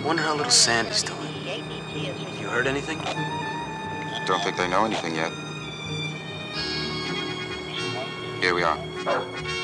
Wonder how little Sandy's doing. You heard anything? Don't think they know anything yet. Here we are.